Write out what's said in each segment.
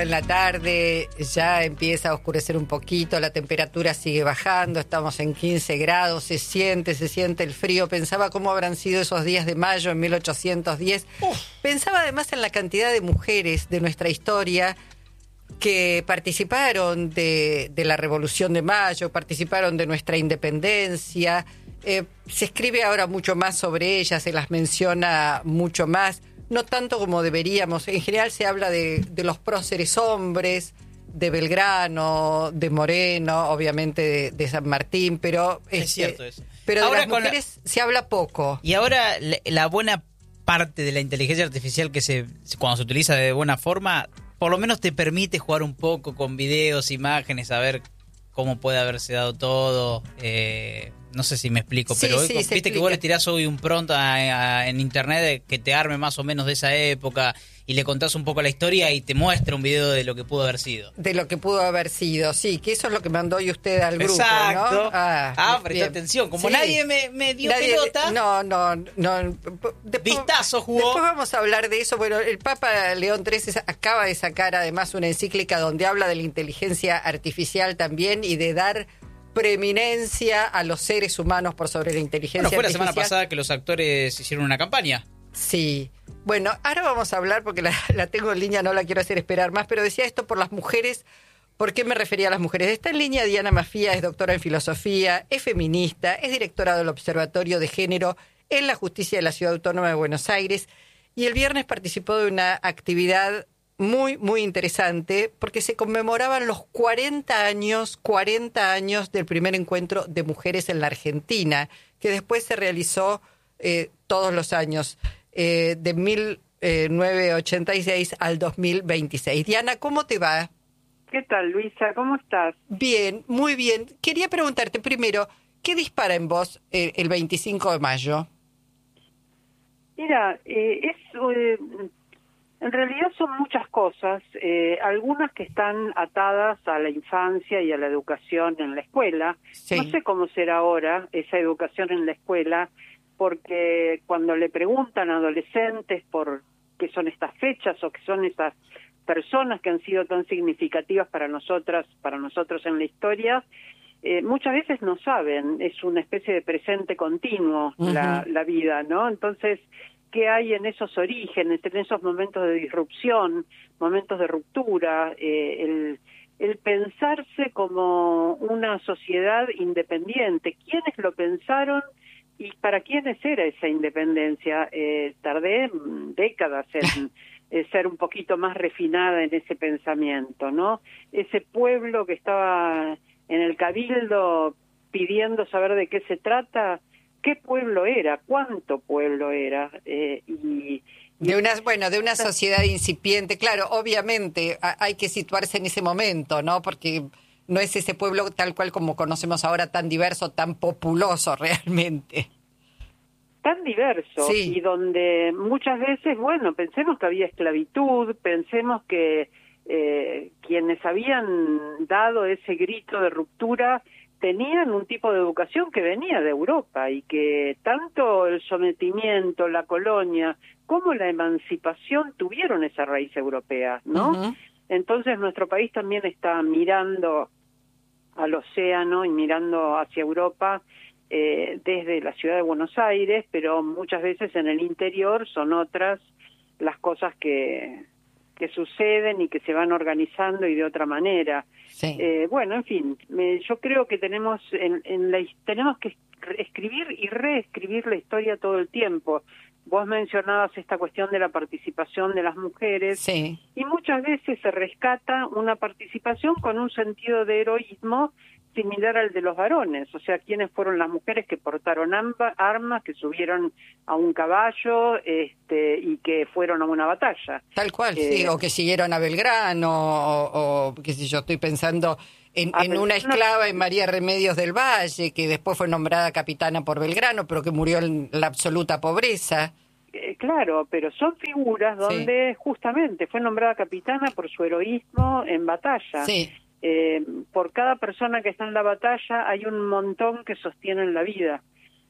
En la tarde ya empieza a oscurecer un poquito, la temperatura sigue bajando, estamos en 15 grados, se siente el frío. Pensaba cómo habrán sido esos días de mayo en 1810. Pensaba además en la cantidad de mujeres de nuestra historia que participaron de la Revolución de Mayo, participaron de nuestra independencia. Se escribe ahora mucho más sobre ellas, se las menciona mucho más. No tanto como deberíamos. En general se habla de los próceres hombres, de Belgrano, de Moreno, obviamente de San Martín, pero es cierto eso. Pero ahora de las mujeres se habla poco. Y ahora la buena parte de la inteligencia artificial cuando se utiliza de buena forma, por lo menos te permite jugar un poco con videos, imágenes, saber cómo puede haberse dado todo. No sé si me explico, pero sí, viste que vos le tirás hoy un pronto en internet que te arme más o menos de esa época y le contás un poco la historia y te muestra un video de lo que pudo haber sido. De lo que pudo haber sido, sí, que eso es lo que mandó hoy usted al grupo, exacto, ¿no? Prestó atención, como nadie me dio pelota. No. Vistazo jugó. Después vamos a hablar de eso. Bueno, el Papa León XIII acaba de sacar además una encíclica donde habla de la inteligencia artificial también y de dar preeminencia a los seres humanos por sobre la inteligencia artificial. Fue la semana pasada que los actores hicieron una campaña. Sí. Bueno, ahora vamos a hablar, porque la tengo en línea, no la quiero hacer esperar más, pero decía esto por las mujeres. ¿Por qué me refería a las mujeres? Está en línea Diana Mafía, es doctora en filosofía, es feminista, es directora del Observatorio de Género en la Justicia de la Ciudad Autónoma de Buenos Aires, y el viernes participó de una actividad muy, muy interesante, porque se conmemoraban los 40 años del primer encuentro de mujeres en la Argentina, que después se realizó todos los años, de 1986 al 2026. Diana, ¿cómo te va? ¿Qué tal, Luisa? ¿Cómo estás? Bien, muy bien. Quería preguntarte primero, ¿qué dispara en vos el 25 de mayo? Mira, en realidad son muchas cosas, algunas que están atadas a la infancia y a la educación en la escuela. Sí. No sé cómo será ahora esa educación en la escuela, porque cuando le preguntan a adolescentes por qué son estas fechas o qué son esas personas que han sido tan significativas para nosotros en la historia, muchas veces no saben, es una especie de presente continuo la vida, ¿no? Entonces, ¿qué hay en esos orígenes, en esos momentos de disrupción, momentos de ruptura, el pensarse como una sociedad independiente? ¿Quiénes lo pensaron y para quiénes era esa independencia? Tardé décadas en ser un poquito más refinada en ese pensamiento, ¿no? Ese pueblo que estaba en el Cabildo pidiendo saber de qué se trata, ¿qué pueblo era? ¿Cuánto pueblo era? De una sociedad incipiente. Claro, obviamente hay que situarse en ese momento, ¿no? Porque no es ese pueblo tal cual como conocemos ahora, tan diverso, tan populoso realmente. Tan diverso, sí. Y donde muchas veces, pensemos que había esclavitud, pensemos que quienes habían dado ese grito de ruptura tenían un tipo de educación que venía de Europa y que tanto el sometimiento, la colonia, como la emancipación tuvieron esa raíz europea, ¿no? Entonces nuestro país también está mirando al océano y mirando hacia Europa desde la ciudad de Buenos Aires, pero muchas veces en el interior son otras las cosas que suceden y que se van organizando y de otra manera. Sí. En fin, yo creo que tenemos que escribir y reescribir la historia todo el tiempo. Vos mencionabas esta cuestión de la participación de las mujeres, sí. Y muchas veces se rescata una participación con un sentido de heroísmo similar al de los varones, o sea, quiénes fueron las mujeres que portaron armas, que subieron a un caballo y que fueron a una batalla. Tal cual, sí, o que siguieron a Belgrano, o qué sé yo, estoy pensando en una esclava, en María Remedios del Valle, que después fue nombrada capitana por Belgrano, pero que murió en la absoluta pobreza. Claro, pero son figuras donde justamente fue nombrada capitana por su heroísmo en batalla. Sí. Por cada persona que está en la batalla hay un montón que sostienen la vida.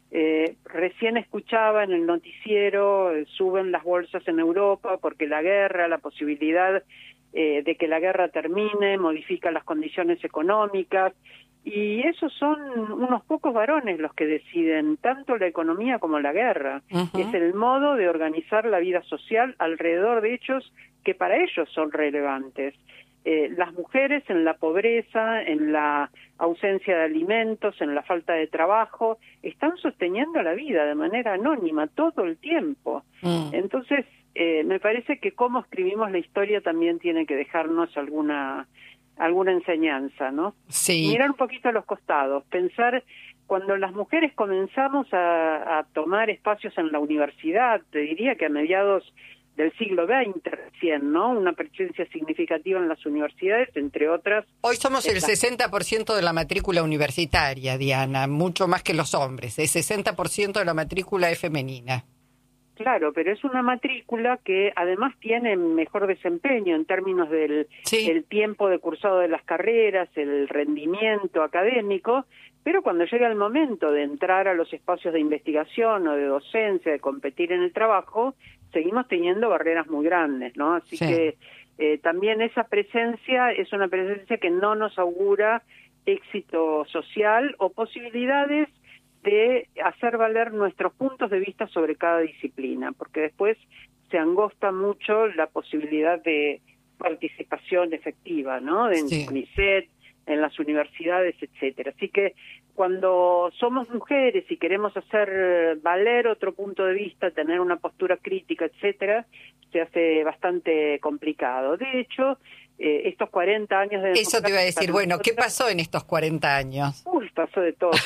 Recién escuchaba en el noticiero, suben las bolsas en Europa porque la guerra, la posibilidad de que la guerra termine, modifica las condiciones económicas, y esos son unos pocos varones los que deciden tanto la economía como la guerra. Es el modo de organizar la vida social alrededor de hechos que para ellos son relevantes. Las mujeres en la pobreza, en la ausencia de alimentos, en la falta de trabajo, están sosteniendo la vida de manera anónima todo el tiempo. Entonces, me parece que cómo escribimos la historia también tiene que dejarnos alguna enseñanza, ¿no? Sí. Mirar un poquito a los costados, pensar cuando las mujeres comenzamos a tomar espacios en la universidad, te diría que a mediados del siglo XX recién, ¿no? Una presencia significativa en las universidades, entre otras. Hoy somos el 60% de la matrícula universitaria, Diana, mucho más que los hombres. El 60% de la matrícula es femenina. Claro, pero es una matrícula que además tiene mejor desempeño en términos del el tiempo de cursado de las carreras, el rendimiento académico, pero cuando llega el momento de entrar a los espacios de investigación o de docencia, de competir en el trabajo, seguimos teniendo barreras muy grandes, ¿no? Así que también esa presencia es una presencia que no nos augura éxito social o posibilidades de hacer valer nuestros puntos de vista sobre cada disciplina, porque después se angosta mucho la posibilidad de participación efectiva, ¿no? En CONICET, en las universidades, etcétera. Así que cuando somos mujeres y queremos hacer valer otro punto de vista, tener una postura crítica, etcétera, se hace bastante complicado. De hecho, estos 40 años de... Eso te iba a decir, bueno, ¿qué pasó en estos 40 años? Uy, pasó de todo.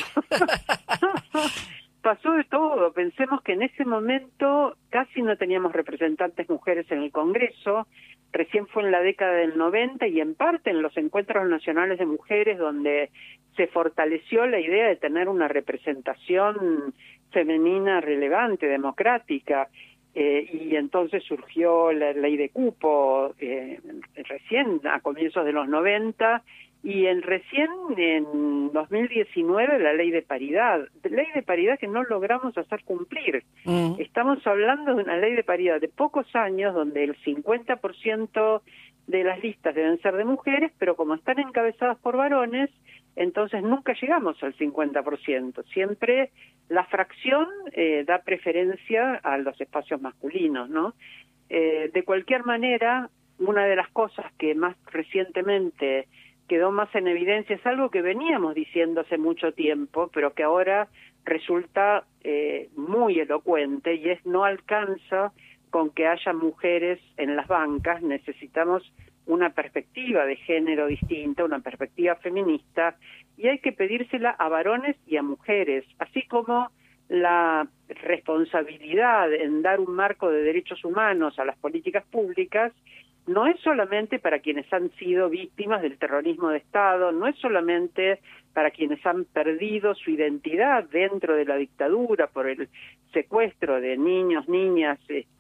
Pasó de todo. Pensemos que en ese momento casi no teníamos representantes mujeres en el Congreso. Recién fue en la década del 90 y en parte en los encuentros nacionales de mujeres donde se fortaleció la idea de tener una representación femenina relevante, democrática. Y entonces surgió la ley de cupo recién a comienzos de los 90 y recién en 2019 la ley de paridad que no logramos hacer cumplir. Estamos hablando de una ley de paridad de pocos años donde el 50% de las listas deben ser de mujeres, pero como están encabezadas por varones, entonces nunca llegamos al 50%. Siempre la fracción da preferencia a los espacios masculinos, ¿no? De cualquier manera, una de las cosas que más recientemente quedó más en evidencia es algo que veníamos diciendo hace mucho tiempo, pero que ahora resulta muy elocuente, y es no alcanza con que haya mujeres en las bancas, necesitamos una perspectiva de género distinta, una perspectiva feminista, y hay que pedírsela a varones y a mujeres, así como la responsabilidad en dar un marco de derechos humanos a las políticas públicas no es solamente para quienes han sido víctimas del terrorismo de Estado, no es solamente para quienes han perdido su identidad dentro de la dictadura por el secuestro de niños, niñas,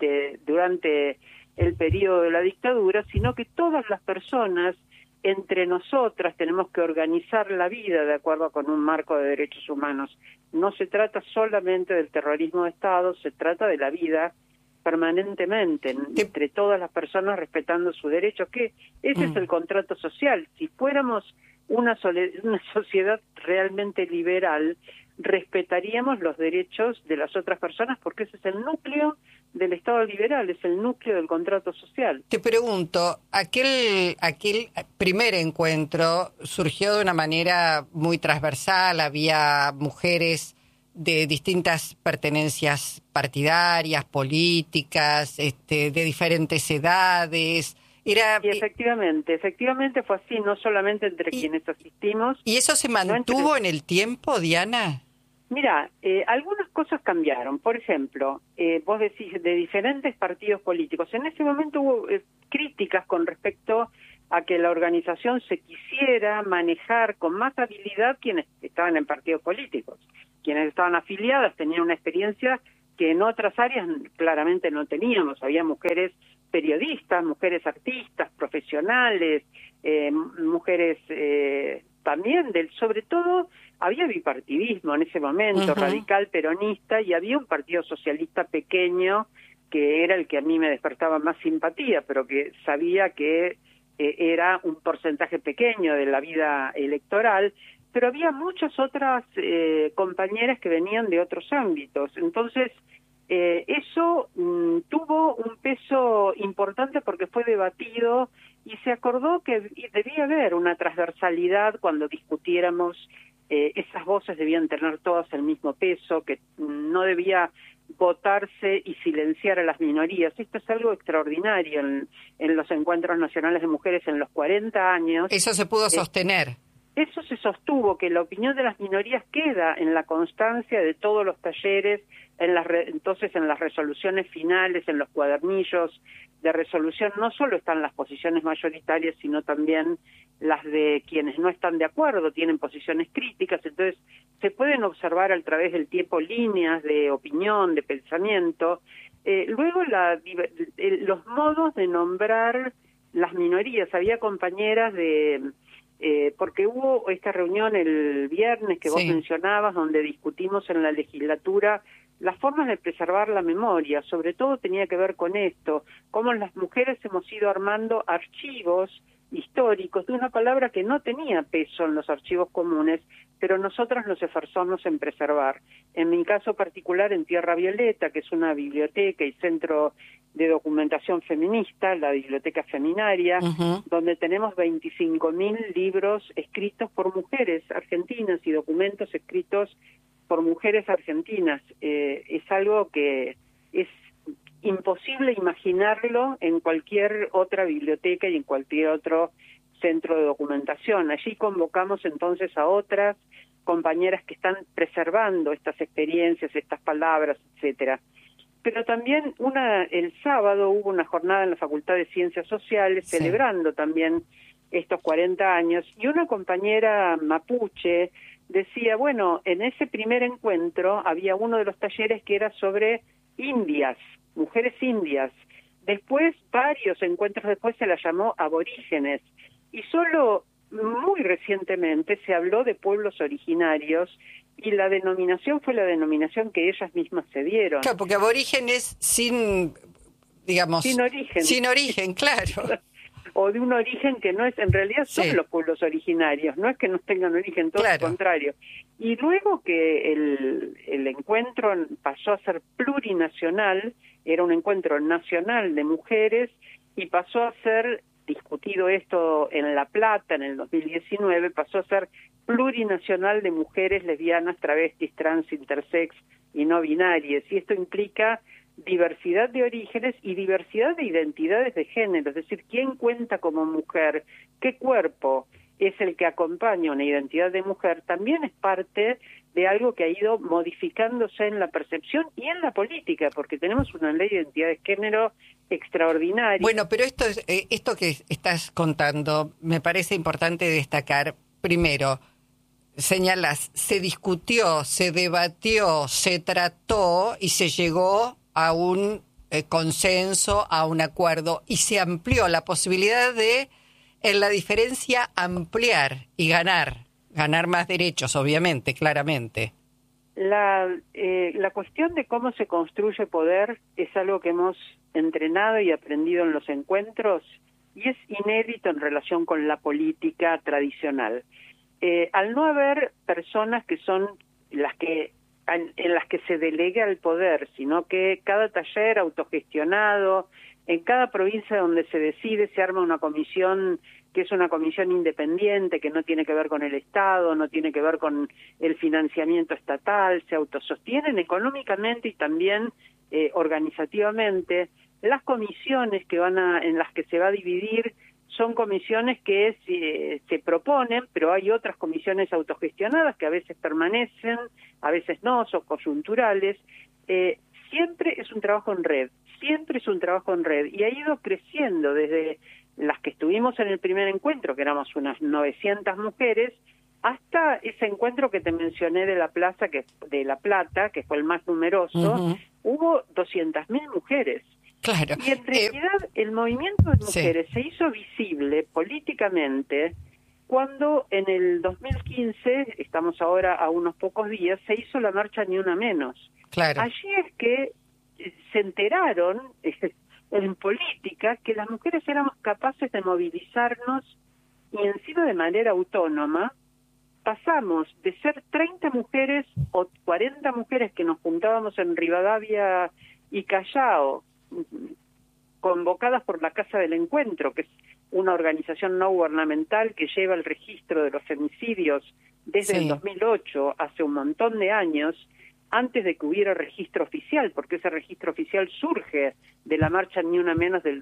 durante el periodo de la dictadura, sino que todas las personas entre nosotras tenemos que organizar la vida de acuerdo con un marco de derechos humanos. No se trata solamente del terrorismo de Estado, se trata de la vida permanentemente entre todas las personas respetando sus derechos, que ese es el contrato social. Si fuéramos una sociedad realmente liberal, respetaríamos los derechos de las otras personas, porque ese es el núcleo del Estado liberal, es el núcleo del contrato social. Te pregunto, aquel primer encuentro surgió de una manera muy transversal, había mujeres de distintas pertenencias partidarias, políticas, de diferentes edades. Y efectivamente fue así, no solamente entre quienes asistimos. ¿Y eso se mantuvo en el tiempo, Diana? Mira, algunas cosas cambiaron. Por ejemplo, vos decís de diferentes partidos políticos. En ese momento hubo críticas con respecto a que la organización se quisiera manejar con más habilidad quienes estaban en partidos políticos. Quienes estaban afiliadas tenían una experiencia que en otras áreas claramente no teníamos. Había mujeres periodistas, mujeres artistas, profesionales, mujeres también sobre todo había bipartidismo en ese momento, radical peronista, y había un partido socialista pequeño que era el que a mí me despertaba más simpatía, pero que sabía que era un porcentaje pequeño de la vida electoral, pero había muchas otras compañeras que venían de otros ámbitos. Entonces, eso tuvo un peso importante porque fue debatido y se acordó que debía haber una transversalidad cuando discutiéramos, esas voces debían tener todas el mismo peso, que no debía votarse y silenciar a las minorías. Esto es algo extraordinario en los encuentros nacionales de mujeres en los 40 años. Eso se pudo sostener. Eso se sostuvo, que la opinión de las minorías queda en la constancia de todos los talleres, entonces en las resoluciones finales, en los cuadernillos de resolución, no solo están las posiciones mayoritarias, sino también las de quienes no están de acuerdo, tienen posiciones críticas, entonces se pueden observar a través del tiempo líneas de opinión, de pensamiento. Luego los modos de nombrar las minorías, había compañeras porque hubo esta reunión el viernes que vos mencionabas, donde discutimos en la legislatura las formas de preservar la memoria. Sobre todo tenía que ver con esto, cómo las mujeres hemos ido armando archivos históricos de una palabra que no tenía peso en los archivos comunes, pero nosotras nos esforzamos en preservar. En mi caso particular, en Tierra Violeta, que es una biblioteca y centro de documentación feminista, la Biblioteca Feminaria, donde tenemos 25.000 libros escritos por mujeres argentinas y documentos escritos por mujeres argentinas. Es algo que es imposible imaginarlo en cualquier otra biblioteca y en cualquier otro centro de documentación. Allí convocamos entonces a otras compañeras que están preservando estas experiencias, estas palabras, etcétera. Pero también el sábado hubo una jornada en la Facultad de Ciencias Sociales celebrando también estos 40 años, y una compañera mapuche decía, bueno, en ese primer encuentro había uno de los talleres que era sobre indias, mujeres indias. Después, varios encuentros después, se la llamó aborígenes, y solo muy recientemente se habló de pueblos originarios, y la denominación fue la denominación que ellas mismas se dieron. Claro, porque aborígenes sin origen. Sin origen, claro. O de un origen que no es, en realidad son los pueblos originarios, no es que no tengan origen, todo lo contrario. Y luego que el encuentro pasó a ser plurinacional, era un encuentro nacional de mujeres, y pasó a ser, discutido esto en La Plata en el 2019, pasó a ser plurinacional de mujeres lesbianas, travestis, trans, intersex y no binarias, y esto implica diversidad de orígenes y diversidad de identidades de género, es decir, quién cuenta como mujer, qué cuerpo es el que acompaña una identidad de mujer, también es parte de algo que ha ido modificándose en la percepción y en la política, porque tenemos una ley de identidad de género extraordinaria. Bueno, pero esto que estás contando me parece importante destacar. Primero, señalas, se discutió, se debatió, se trató y se llegó a un consenso, a un acuerdo, y se amplió la posibilidad de, en la diferencia, ampliar y ganar más derechos, obviamente, claramente. La cuestión de cómo se construye poder es algo que hemos entrenado y aprendido en los encuentros, y es inédito en relación con la política tradicional. Al no haber personas que son en las que se delega el poder, sino que cada taller autogestionado, en cada provincia donde se decide se arma una comisión que es una comisión independiente, que no tiene que ver con el Estado, no tiene que ver con el financiamiento estatal, se autosostienen económicamente y también organizativamente. Las comisiones en las que se va a dividir son comisiones que se proponen, pero hay otras comisiones autogestionadas que a veces permanecen, a veces no, son coyunturales. Siempre es un trabajo en red, y ha ido creciendo desde las que estuvimos en el primer encuentro, que éramos unas 900 mujeres, hasta ese encuentro que te mencioné de La Plata, que fue el más numeroso. Hubo 200.000 mujeres. Claro. Y en realidad el movimiento de mujeres se hizo visible políticamente cuando en el 2015, estamos ahora a unos pocos días, se hizo la marcha Ni Una Menos. Claro. Allí es que se enteraron en política que las mujeres éramos capaces de movilizarnos y encima de manera autónoma. Pasamos de ser 30 mujeres o 40 mujeres que nos juntábamos en Rivadavia y Callao, convocadas por la Casa del Encuentro, que es una organización no gubernamental que lleva el registro de los femicidios desde el 2008, hace un montón de años, antes de que hubiera registro oficial, porque ese registro oficial surge de la marcha Ni Una Menos del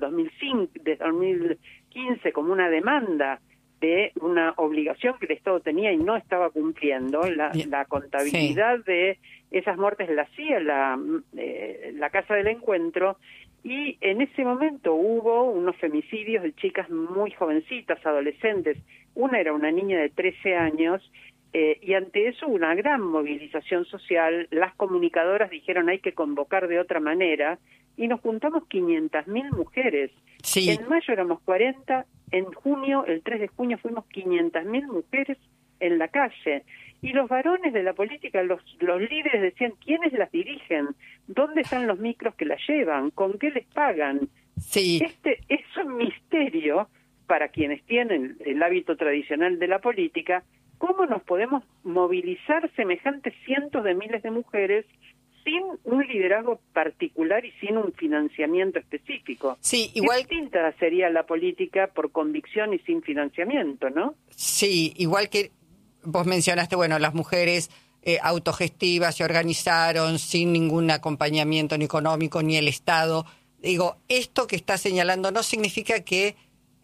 2015 como una demanda de una obligación que el Estado tenía y no estaba cumpliendo. La contabilidad de esas muertes la hacía la Casa del Encuentro, y en ese momento hubo unos femicidios de chicas muy jovencitas, adolescentes. Una era una niña de 13 años, y ante eso una gran movilización social. Las comunicadoras dijeron hay que convocar de otra manera, y nos juntamos 500.000 mujeres. Sí. En mayo éramos 40, en junio, el 3 de junio, fuimos 500.000 mujeres en la calle. Y los varones de la política, los líderes decían, ¿quiénes las dirigen? ¿Dónde están los micros que las llevan? ¿Con qué les pagan? Sí. Es un misterio para quienes tienen el hábito tradicional de la política, cómo nos podemos movilizar semejantes cientos de miles de mujeres sin un liderazgo particular y sin un financiamiento específico. Sí, igual... Distinta sería la política por convicción y sin financiamiento, ¿no? Sí, igual que vos mencionaste, bueno, las mujeres autogestivas se organizaron sin ningún acompañamiento ni económico ni el Estado. Digo, esto que está señalando no significa que,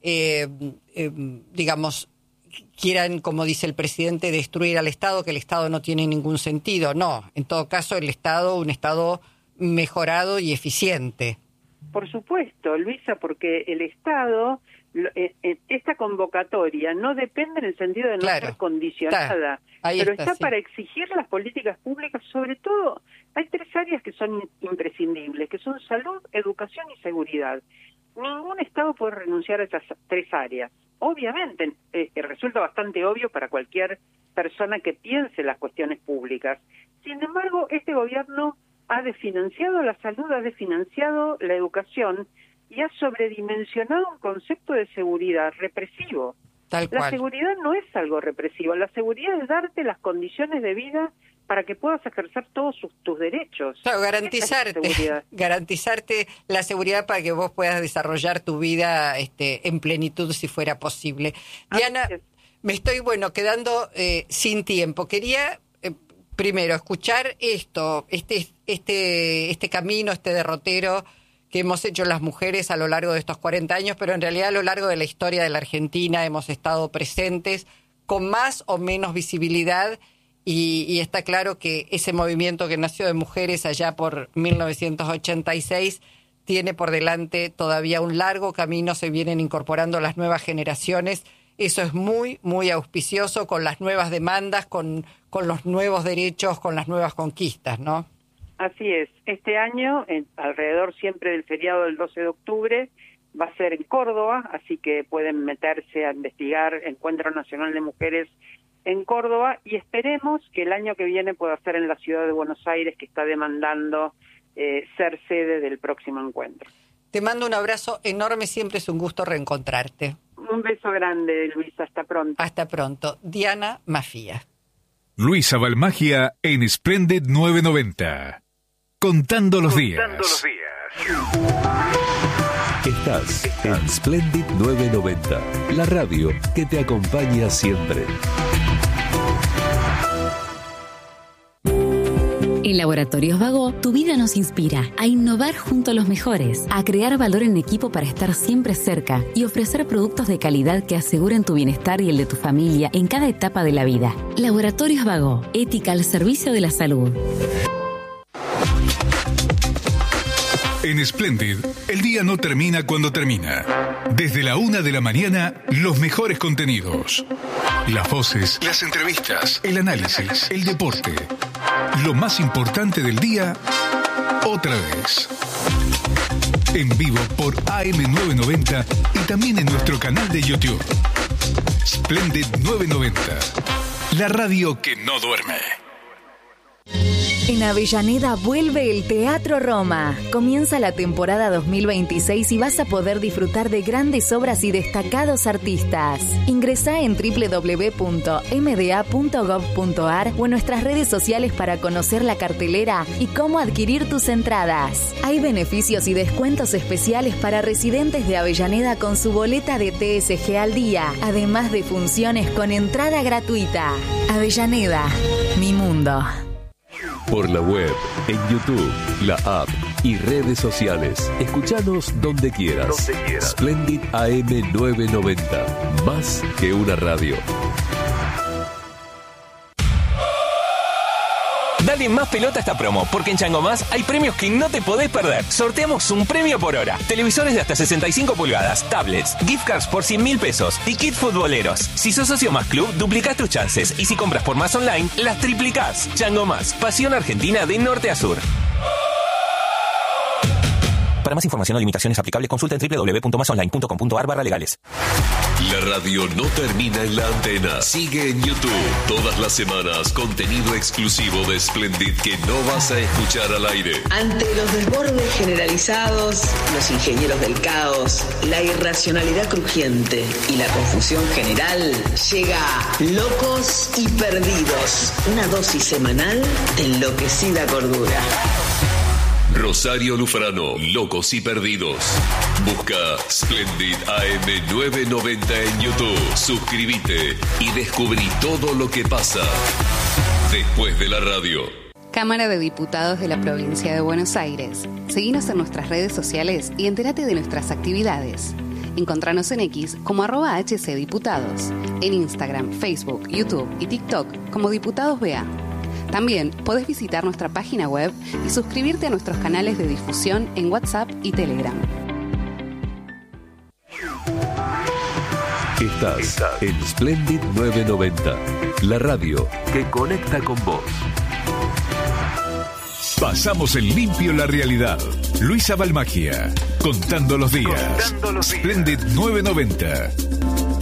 digamos, quieran, como dice el presidente, destruir al Estado, que el Estado no tiene ningún sentido. No, en todo caso, un Estado mejorado y eficiente. Por supuesto, Luisa, porque el Estado, esta convocatoria no depende en el sentido de no ser condicionada, pero está para exigir las políticas públicas. Sobre todo, hay 3 áreas que son imprescindibles, que son salud, educación y seguridad. Ningún Estado puede renunciar a esas 3 áreas. Obviamente, resulta bastante obvio para cualquier persona que piense las cuestiones públicas. Sin embargo, este gobierno ha desfinanciado la salud, ha desfinanciado la educación y ha sobredimensionado un concepto de seguridad represivo. Tal cual. La seguridad no es algo represivo, la seguridad es darte las condiciones de vida para que puedas ejercer todos tus derechos. Claro, garantizarte la seguridad para que vos puedas desarrollar tu vida en plenitud si fuera posible. Diana, me estoy quedando sin tiempo. Quería primero escuchar este camino, este derrotero que hemos hecho las mujeres a lo largo de estos 40 años, pero en realidad a lo largo de la historia de la Argentina hemos estado presentes con más o menos visibilidad. Y está claro que ese movimiento que nació de mujeres allá por 1986 tiene por delante todavía un largo camino, se vienen incorporando las nuevas generaciones. Eso es muy, muy auspicioso con las nuevas demandas, con los nuevos derechos, con las nuevas conquistas, ¿no? Así es. Este año, alrededor siempre del feriado del 12 de octubre, va a ser en Córdoba, así que pueden meterse a investigar Encuentro Nacional de Mujeres en Córdoba, y esperemos que el año que viene pueda ser en la ciudad de Buenos Aires, que está demandando ser sede del próximo encuentro. Te mando un abrazo enorme, siempre es un gusto reencontrarte. Un beso grande, Luisa, hasta pronto. Hasta pronto. Diana Mafía. Luisa Balmagia en Splendid 990. Contando los días. Estás en Splendid 990, la radio que te acompaña siempre. En Laboratorios Vago, tu vida nos inspira a innovar junto a los mejores, a crear valor en equipo para estar siempre cerca y ofrecer productos de calidad que aseguren tu bienestar y el de tu familia en cada etapa de la vida. Laboratorios Vago, ética al servicio de la salud. En Splendid, el día no termina cuando termina. Desde la 1 de la mañana, los mejores contenidos. Las voces, las entrevistas, el análisis, el deporte. Lo más importante del día, otra vez. En vivo por AM990 y también en nuestro canal de YouTube. Splendid 990, la radio que no duerme. En Avellaneda vuelve el Teatro Roma. Comienza la temporada 2026 y vas a poder disfrutar de grandes obras y destacados artistas. Ingresá en www.mda.gov.ar o en nuestras redes sociales para conocer la cartelera y cómo adquirir tus entradas. Hay beneficios y descuentos especiales para residentes de Avellaneda con su boleta de TSG al día, además de funciones con entrada gratuita. Avellaneda, mi mundo. Por la web, en YouTube, la app y redes sociales. Escuchanos donde quieras. Splendid AM 990. Más que una radio. Dale más pelota a esta promo, porque en Chango Más hay premios que no te podés perder. Sorteamos un premio por hora. Televisores de hasta 65 pulgadas, tablets, gift cards por 100.000 pesos y kit futboleros. Si sos socio Más Club, duplicás tus chances. Y si compras por Más Online, las triplicás. Chango Más, pasión argentina de norte a sur. Para más información o limitaciones aplicables, consulta en www.masonline.com.ar/legales. La radio no termina en la antena. Sigue en YouTube. Todas las semanas, contenido exclusivo de Splendid que no vas a escuchar al aire. Ante los desbordes generalizados, los ingenieros del caos, la irracionalidad crujiente y la confusión general, llega Locos y Perdidos. Una dosis semanal de enloquecida cordura. Rosario Lufrano, Locos y Perdidos. Busca Splendid AM 990 en YouTube. Suscríbete y descubrí todo lo que pasa después de la radio. Cámara de Diputados de la Provincia de Buenos Aires. Seguinos en nuestras redes sociales y entérate de nuestras actividades. Encontranos en X como @HCDiputados. En Instagram, Facebook, YouTube y TikTok como Diputados BA. También podés visitar nuestra página web y suscribirte a nuestros canales de difusión en WhatsApp y Telegram. Estás en Splendid 990, la radio que conecta con vos. Pasamos en limpio la realidad. Luisa Balmagia, contando los días. Splendid 990.